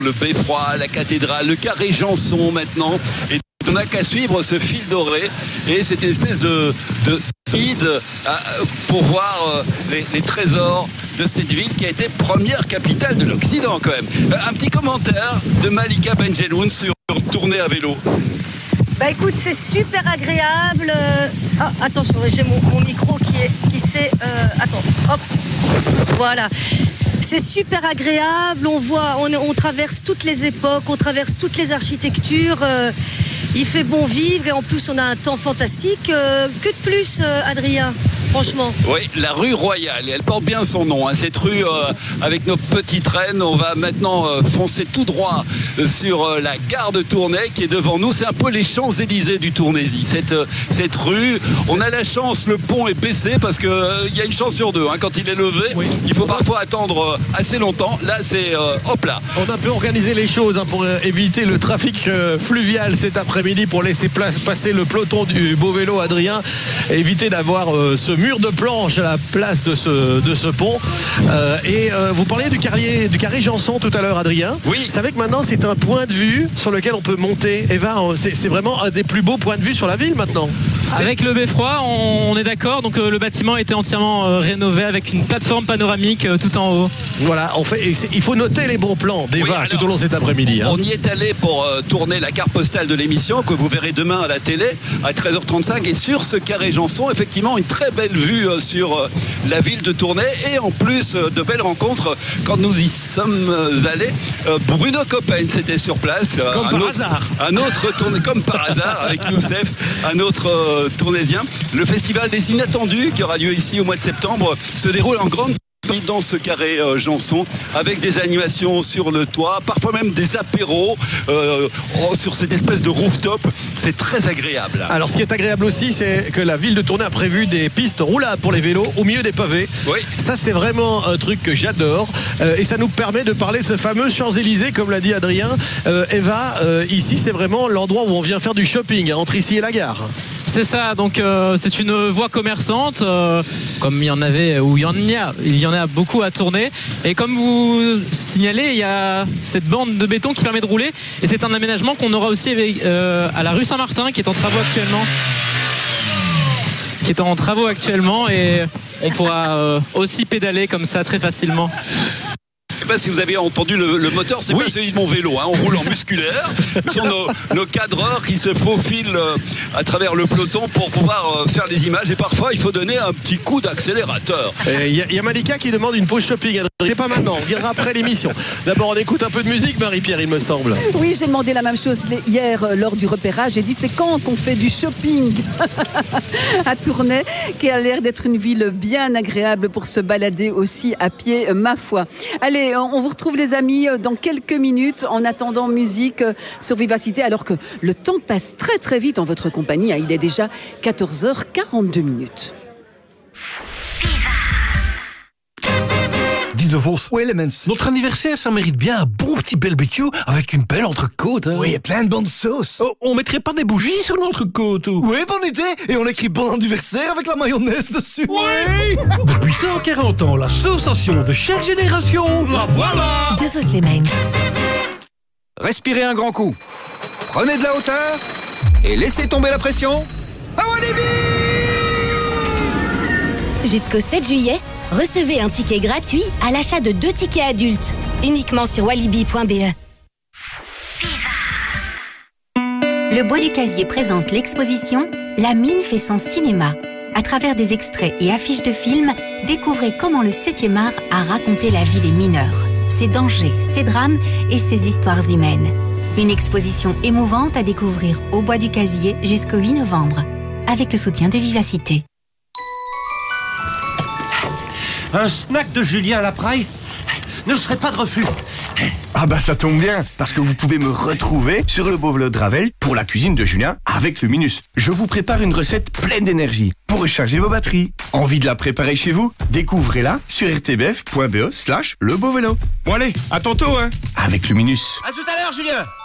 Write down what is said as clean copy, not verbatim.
le Beffroi, la cathédrale, le carré Janson maintenant. Et on n'a qu'à suivre ce fil doré. Et c'est une espèce de guide pour voir les trésors de cette ville qui a été première capitale de l'Occident quand même. Un petit commentaire de Malika Benjeloun sur tournée à vélo. Bah écoute, c'est super agréable. Ah, attention, j'ai mon micro qui s'est... attends, hop, voilà. C'est super agréable, on traverse toutes les époques, on traverse toutes les architectures. Il fait bon vivre et en plus on a un temps fantastique. Que de plus, Adrien, franchement? Oui, la rue Royale, et elle porte bien son nom. Hein. Cette rue, avec nos petites rennes, on va maintenant foncer tout droit sur la gare de Tournai qui est devant nous. C'est un peu les Champs-Élysées du Tournaisis. Cette rue, on a la chance, le pont est baissé parce qu'il y a une chance sur deux. Hein. Quand il est levé, oui, il faut parfois attendre assez longtemps. Là, c'est hop là. On a un peu organisé les choses pour éviter le trafic fluvial cet après-midi, pour laisser passer le peloton du beau vélo, Adrien, et éviter d'avoir ce mur de planche à la place de ce pont. Vous parliez du carré Janson tout à l'heure, Adrien. Oui. Vous savez que maintenant c'est un point de vue sur lequel on peut monter. Eva, c'est vraiment un des plus beaux points de vue sur la ville maintenant. Avec le Beffroi, on est d'accord. Donc le bâtiment a été entièrement rénové avec une plateforme panoramique tout en haut. Voilà, il faut noter les bons plans d'Eva tout au long de cet après-midi. Hein. On y est allé pour tourner la carte postale de l'émission que vous verrez demain à la télé à 13h35. Et sur ce carré Janson, effectivement, une très belle vue sur la ville de Tournai. Et en plus, de belles rencontres quand nous y sommes allés. Bruno Coppen, c'était sur place. Comme par hasard. Un autre tournée, comme par hasard, avec Youssef, un autre tournaisien. Le festival des Inattendus qui aura lieu ici au mois de septembre se déroule en grande dans ce carré Janson avec des animations sur le toit, parfois même des apéros sur cette espèce de rooftop. C'est très agréable. Alors ce qui est agréable aussi, c'est que la ville de Tournai a prévu des pistes roulables pour les vélos au milieu des pavés. Oui. Ça c'est vraiment un truc que j'adore et ça nous permet de parler de ce fameux Champs-Élysées comme l'a dit Adrien. Eva, ici c'est vraiment l'endroit où on vient faire du shopping entre ici et la gare. C'est ça, donc c'est une voie commerçante, comme il y en avait, ou il y en a beaucoup à Tournai. Et comme vous signalez, il y a cette bande de béton qui permet de rouler. Et c'est un aménagement qu'on aura aussi à la rue Saint-Martin, qui est en travaux actuellement. Et on pourra aussi pédaler comme ça très facilement. Si vous avez entendu le moteur, c'est pas celui de mon vélo, hein. On roule en musculaire. Ce sont nos cadreurs qui se faufilent à travers le peloton pour pouvoir faire des images. Et parfois, il faut donner un petit coup d'accélérateur. Il y a Malika qui demande une pause shopping. C'est pas maintenant, on viendra après l'émission. D'abord, on écoute un peu de musique, Marie-Pierre, il me semble. Oui, j'ai demandé la même chose hier lors du repérage. J'ai dit, c'est quand qu'on fait du shopping à Tournai, qui a l'air d'être une ville bien agréable pour se balader aussi à pied, ma foi. Allez, on vous retrouve les amis dans quelques minutes. En attendant, musique sur Vivacité, alors que le temps passe très très vite en votre compagnie. Il est déjà 14h42 minutes. De Vos Elements. Notre anniversaire, ça mérite bien un bon petit barbecue avec une belle entrecôte. Hein. Oui, et plein de bonnes sauces. Oh, on mettrait pas des bougies sur l'entrecôte ou... Oui, bonne idée. Et on écrit bon anniversaire avec la mayonnaise dessus. Oui. Depuis 140 ans, la sensation de chaque génération. La voilà. De Vos Elements. Respirez un grand coup. Prenez de la hauteur et laissez tomber la pression. À Walibi! Jusqu'au 7 juillet, recevez un ticket gratuit à l'achat de 2 tickets adultes, uniquement sur walibi.be. Le Bois du Casier présente l'exposition La mine fait son cinéma. À travers des extraits et affiches de films, découvrez comment le 7e art a raconté la vie des mineurs, ses dangers, ses drames et ses histoires humaines. Une exposition émouvante à découvrir au Bois du Casier jusqu'au 8 novembre, avec le soutien de Vivacité. Un snack de Julien à la Praille ne serait pas de refus. Ah bah ça tombe bien, parce que vous pouvez me retrouver sur le Beau Vélo de Ravel pour la cuisine de Julien avec Luminus. Je vous prépare une recette pleine d'énergie pour recharger vos batteries. Envie de la préparer chez vous? Découvrez-la sur rtbf.be/lebeauvélo. Bon allez, à tantôt hein. Avec Luminus. À tout à l'heure Julien.